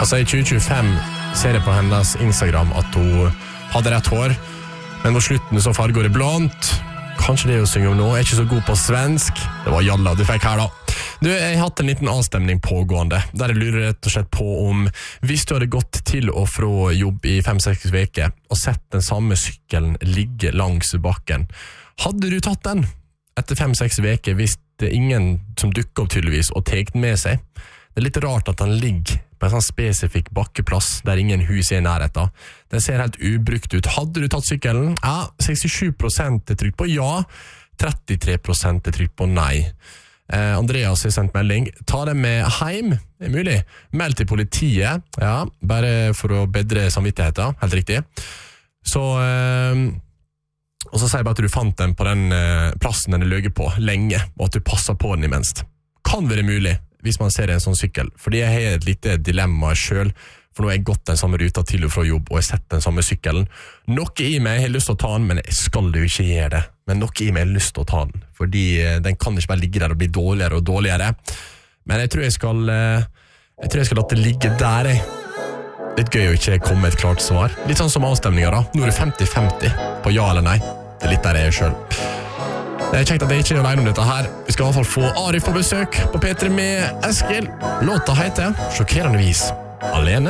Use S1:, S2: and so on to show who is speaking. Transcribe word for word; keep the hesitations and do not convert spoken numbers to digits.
S1: Altså i tjue tjuefem ser jeg på hennes Instagram at hun hadde rett hår, men på slutten så fargår det blondt. Kanskje det å synge om nå, jeg er ikke så god på svensk. Det var jalla du fikk her da. Du, jeg har hatt en liten avstemning pågående, der jeg lurer rett og slett på om, hvis du hadde gått til og fra jobb i fem-seks veker, og sett den samme sykkelen ligge langs bakken, hadde du tatt den etter fem-seks veker hvis det er ingen som dukker opp tydeligvis og tegt med seg? Det er litt rart at den ligger på en sånn spesifikk bakkeplass der ingen hus er i nærheten. Den ser helt ubrukt ut. Hadde du tatt sykkelen? Ja, sekstisju prosent er trykt på ja, trettitre prosent er trykt på nei. Eh, Andreas har sendt melding. Ta det med heim, det er mulig. Meld til politiet, ja, bare for å bedre samvittigheten, helt riktig. Så, eh, og så sier jeg bare at du fant den på den eh, plassen den er løget på lenge, og at du passer på den imens. Kan være mulig, hvis man ser en sånn sykkel. Fordi jeg har et lite dilemma selv, for nå har jeg gått den samme ruta til og fra jobb, og jeg har sett den samme sykkelen. Noe i meg har lyst til å ta den, men jeg skal jo ikke gjøre det. Men noe i meg har lyst til å ta den, fordi den kan ikke bare ligge der og bli dårligere og dårligere. Men jeg tror jeg skal, jeg tror jeg skal la det ligge der, jeg. Litt gøy å ikke komme med et klart svar. Litt sånn som avstemninger da. Nå er det femti femti på ja eller nei. Det er litt der jeg er selv. Det er kjekt at jeg ikke er alene om dette her. Vi skal i hvert fall få Arif på besøk på P tre med Eskil. Låta heter Sjokkerende vis. Alene.